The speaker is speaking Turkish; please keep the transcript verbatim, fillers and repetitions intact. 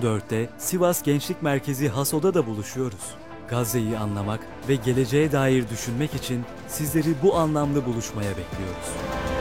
on dörtte Sivas Gençlik Merkezi Haso'da da buluşuyoruz. Gazze'yi anlamak ve geleceğe dair düşünmek için sizleri bu anlamlı buluşmaya bekliyoruz.